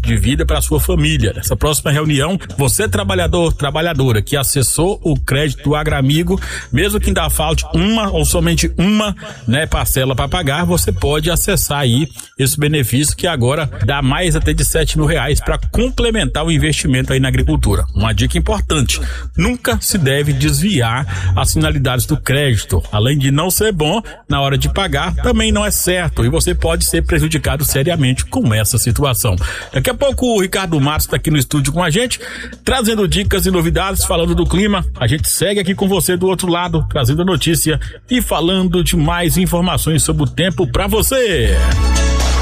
de vida para sua família. Nessa próxima reunião, você trabalhadora que acessou o crédito do Agramigo, mesmo que ainda falte uma ou somente uma, né, parcela para pagar, você pode acessar aí esse benefício que agora dá mais até de R$7.000 para complementar o investimento aí na agricultura. Uma dica importante: nunca se deve desviar as finalidades do crédito. Além de não ser bom, na hora de pagar também não é certo e você pode ser prejudicado seriamente com essa situação. Daqui a pouco o Ricardo Matos está aqui no estúdio com a gente, trazendo dicas e novidades, falando do clima. A gente segue aqui com você do outro lado, trazendo notícia e falando de mais informações sobre o tempo para você.